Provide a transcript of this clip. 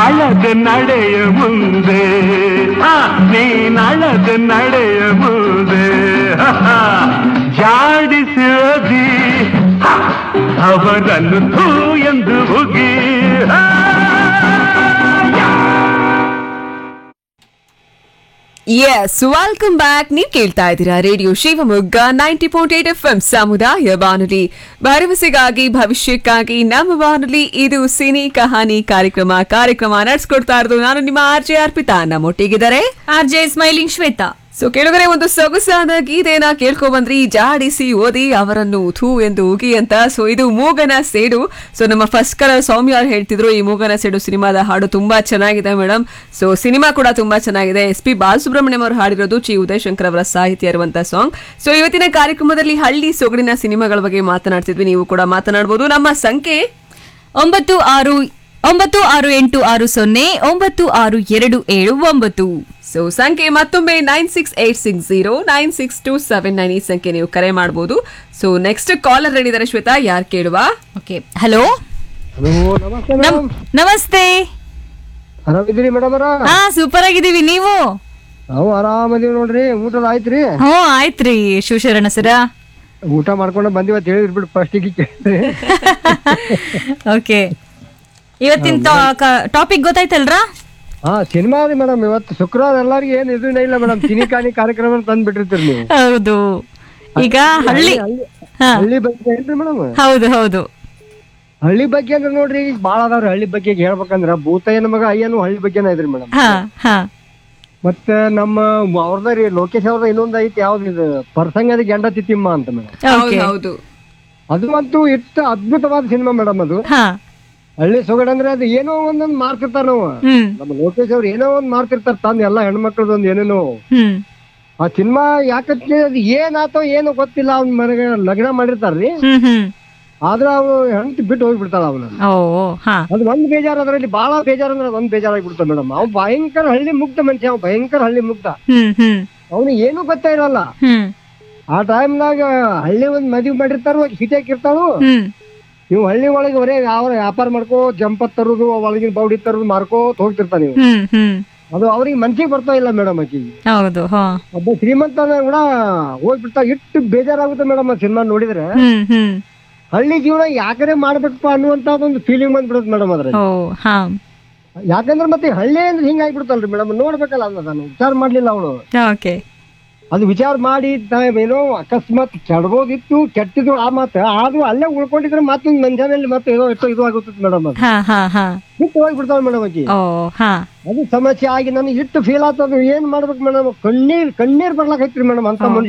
ಅಳದ ನಡೆಯ ಮುಂದೆ ನೀನಳದ ನಡೆಯ ಮುಂದೆ ಜಾಡಿಸಿ ಅವರನ್ನು ಥೂ ಎಂದು ಉಗಿ ಎಸ್ ವೆಲ್ಕಮ್ ಬ್ಯಾಕ್. ನೀವು ಕೇಳ್ತಾ ಇದ್ದೀರಾ ರೇಡಿಯೋ ಶಿವಮೊಗ್ಗ 90.8 FM ಸಮುದಾಯ ಬಾನುಲಿ, ಭರವಸೆಗಾಗಿ ಭವಿಷ್ಯಕ್ಕಾಗಿ ನಮ್ಮ ಬಾನುಲಿ. ಇದು ಸಿನಿ ಕಹಾನಿ ಕಾರ್ಯಕ್ರಮ ನಡೆಸ್ಕೊಡ್ತಾ ಇರೋದು ನಾನು ನಿಮ್ಮ RJ Arpita. ನಮ್ಮೊಟ್ಟಿಗಿದ್ದಾರೆ RJ smiling Shweta. So ಕೆಳಗಡೆ ಒಂದು ಸೊಗಸಾದ ಗೀತೆನ ಕೇಳ್ಕೊ ಬಂದ್ರಿ, ಜಾಡಿಸಿ ಓದಿ ಅವರನ್ನು ಥೂ ಎಂದು ಉಗಿ ಅಂತ. ಸೊ ಇದು ಮೂಗನ ಸೇಡು. ಸೊ ನಮ್ಮ ಫಸ್ಟ್ ಕಲರ್ ಸೌಮ್ಯ ಅವ್ರು ಹೇಳ್ತಿದ್ರು ಈ ಮೂಗನ ಸೇಡು ಸಿನಿಮಾದ ಹಾಡು ತುಂಬಾ ಚೆನ್ನಾಗಿದೆ ಮೇಡಮ್. ಸೊ ಸಿನಿಮಾ ಕೂಡ ತುಂಬಾ ಚೆನ್ನಾಗಿದೆ. SP ಬಾಲಸುಬ್ರಹ್ಮಣ್ಯಂ ಅವರು ಹಾಡಿರೋದು, ಚಿ ಉದಯಶಂಕರ್ ಅವರ ಸಾಹಿತ್ಯ ಇರುವಂತಹ ಸಾಂಗ್. ಸೊ ಇವತ್ತಿನ ಕಾರ್ಯಕ್ರಮದಲ್ಲಿ ಹಳ್ಳಿ ಸೊಗಡಿನ ಸಿನಿಮಾಗಳ ಬಗ್ಗೆ ಮಾತನಾಡ್ತಿದ್ವಿ. ನೀವು ಕೂಡ ಮಾತನಾಡಬಹುದು. ನಮ್ಮ ಸಂಖ್ಯೆ 9686096279. ಸೊ ಸಂಖ್ಯೆ ಮತ್ತೊಮ್ಮೆ 9686096279 ಈ ಸಂಖ್ಯೆ ನೀವು ಕರೆ ಮಾಡಬಹುದು. ಸೊ ನೆಕ್ಸ್ಟ್ ಕಾಲರ್ ಹೇಳಿದ್ದಾರೆ ಶ್ವೇತಾ, ಯಾರು ಕೇಳುವ? ಓಕೆ, ಹಲೋ ನಮಸ್ತೆ. ಆರಾಮಿದ್ದೀರಿ ಮೇಡಮ್? ಹಾ ಸೂಪರ್ ಆಗಿದ್ದೀವಿ, ನೀವು? ನಾವು ಆರಾಮದೀವಿ ನೋಡ್ರಿ. ಊಟದ ಆಯ್ತ್ರಿ? ಹ್ಞೂ ಆಯ್ತ್ರಿ ಶಿವಶರಣ ಸರ. ಊಟ ಮಾಡ್ಕೊಂಡು ಬಂದಿವತ್ತು ಹೇಳಿದ್ಬಿಟ್ಟು ಫಸ್ಟಿಗೆ ಕೇಳಿದ್ರಿ. ಓಕೆ, ಇವತ್ತಿನ ಟಾಪಿಕ್ ಗೊತ್ತಾಯ್ತಲ್ರಾ? ಹಾ ಸಿನಿಮಾ ರೀ ಮೇಡಮ್. ಇವತ್ತು ಶುಕ್ರವಾರ ಎಲ್ಲರಿಗೂ ಏನ್ ಇದನ್ನ ಇಲ್ಲ ಮೇಡಮ್, ಸಿನಿಕಾನಿ ಕಾರ್ಯಕ್ರಮ ತಂದ್ಬಿಟ್ಟಿರ್ತೀರಿ ನೀವು. ಹೌದು, ಈಗ ಹಳ್ಳಿ ಹಳ್ಳಿ ಬಗ್ಗೆ ಏನ್ರಿ ಮೇಡಮ್? ಹೌದು ಹೌದು, ಹಳ್ಳಿ ಬಗ್ಗೆ ಅಂದ್ರೆ ನೋಡ್ರಿ ಈಗ ಬಾಳ ಅದಾವ್ರಿ. ಹಳ್ಳಿ ಬಗ್ಗೆ ಹೇಳ್ಬೇಕಂದ್ರ ಭೂತಯ್ಯನ ಮಗ ಅಯ್ಯನು ಹಳ್ಳಿ ಬಗ್ಗೆನ ಐತ್ರಿ ಮೇಡಮ್. ಮತ್ತೆ ನಮ್ಮ ಅವ್ರದ ರೀ ಲೋಕೇಶ್ ಅವ್ರದ ಇನ್ನೊಂದ್ ಐತಿ, ಯಾವ್ದು ಇದು ಪರ್ಸಂಗದ ಗಂಡ ತಿತ್ತಿಮ್ಮ ಅಂತ ಮೇಡಮ್. ಹೌದು, ಅದು ಅಂತೂ ಎಷ್ಟು ಅದ್ಭುತವಾದ ಸಿನಿಮಾ ಮೇಡಮ್. ಅದು ಹಳ್ಳಿ ಸೊಗಡು ಅಂದ್ರೆ ಅದು ಏನೋ ಒಂದೊಂದ್ ಮಾಡ್ತಿರ್ತಾರ ನಾವು. ನಮ್ಮ ಲೋಕೇಶ್ ಅವ್ರು ಏನೋ ಒಂದ್ ಮಾಡ್ತಿರ್ತಾರ ತಂದ್ ಎಲ್ಲಾ ಹೆಣ್ಮಕ್ಳದೊಂದ್ ಏನೇನೋ. ಆ ಸಿನಿಮಾ ಯಾಕಂದ್ರೆ ಅದು ಏನಾತೋ ಏನೋ ಗೊತ್ತಿಲ್ಲ, ಅವ್ನ ಮನೆಗೆ ಲಗ್ನ ಮಾಡಿರ್ತಾರ್ರಿ, ಆದ್ರ ಅವ್ರು ಹೆಂಡತಿ ಬಿಟ್ಟು ಹೋಗ್ಬಿಡ್ತಾಳ ಅವನ. ಅದು ಒಂದ್ ಬೇಜಾರ್, ಅದ್ರಲ್ಲಿ ಬಾಳ ಬೇಜಾರ್ ಅಂದ್ರೆ ಒಂದ್ ಬೇಜಾರಾಗ್ಬಿಡ್ತಾವ ಮೇಡಮ್. ಅವ್ ಭಯಂಕರ ಹಳ್ಳಿ ಮುಗ್ಧ ಮನುಷ್ಯ, ಅವ್ ಭಯಂಕರ ಹಳ್ಳಿ ಮುಗ್ಧ. ಅವ್ನಿಗೆ ಏನೂ ಗೊತ್ತಾ ಇರಲ್ಲ. ಆ ಟೈಮ್ನಾಗ ಹಳ್ಳಿ ಒಂದ್ ಮದ್ವಿ ಮಾಡಿರ್ತಾರ, ಸಿಟಿ ಹಾಕಿರ್ತಾಳು. ನೀವು ಹಳ್ಳಿ ಒಳಗೆ ಬರೇ ಯಾವ ವ್ಯಾಪಾರ ಮಾಡ್ಕೋ, ಜಂಪತ್ ತರುದು, ಒಳಗಿನ ಬೌಡಿ ತರುದು ಮಾರ್ಕೋತ್ ಹೋಗ್ತಿರ್ತಾನ ನೀವು. ಅದು ಅವ್ರಿಗೆ ಮನ್ಸಿಗೆ ಬರ್ತಾ ಇಲ್ಲ ಮೇಡಮ್. ಆಕಿಗೆ ಒಬ್ಬ ಶ್ರೀಮಂತ ಕೂಡ ಹೋಗ್ಬಿಡ್ತಾ, ಇಟ್ಟು ಬೇಜಾರಾಗುತ್ತೆ ಮೇಡಮ್ ಆ ಸಿನಿಮಾ ನೋಡಿದ್ರೆ. ಹಳ್ಳಿ ಜೀವನ ಯಾಕರೆ ಮಾಡ್ಬೇಕಪ್ಪ ಅನ್ನುವಂತ ಒಂದು ಫೀಲಿಂಗ್ ಬಂದ್ಬಿಡುತ್ತೆ ಮೇಡಮ್ ಅದ್ರ. ಯಾಕಂದ್ರೆ ಮತ್ತೆ ಹಳ್ಳಿ ಅಂದ್ರೆ ಹಿಂಗ ಆಗ್ಬಿಡ್ತಲ್ರಿ ಮೇಡಮ್, ನೋಡ್ಬೇಕಲ್ಲ ಅಲ್ಲ. ನಾನು ವಿಚಾರ ಮಾಡ್ಲಿಲ್ಲ ಅವಳು. ಅದು ವಿಚಾರ ಮಾಡಿ ಏನೋ ಅಕಸ್ಮಾತ್ ಕೆಡಬೋದಿತ್ತು, ಕೆಟ್ಟಿದ್ರು ಆ ಮಾತು. ಆದ್ರೂ ಅಲ್ಲೇ ಉಳ್ಕೊಂಡಿದ್ರೆ ಮತ್ತೊಂದು ಮನುಷ್ಯನಲ್ಲಿ ಮತ್ತೆ ಏನೋ ಎಷ್ಟೋ ಇದು ಆಗುತ್ತದೆ ಮೇಡಮ್. ಅದು ಬಿಟ್ಟು ಹೋಗ್ಬಿಡ್ತಾವ ಮೇಡಮ್ ಆಕಿ. ಅದು ಸಮಸ್ಯೆ ಆಗಿ ನನಗೆ ಇಟ್ಟು ಫೀಲ್ ಆಗ್ತದ. ಏನ್ ಮಾಡ್ಬೇಕು ಮೇಡಮ್, ಕಣ್ಣೀರ್ ಬರ್ಲಾಕೈತ್ರಿ ಮೇಡಮ್ ಅಂತ ಮನುಷ್ಯ.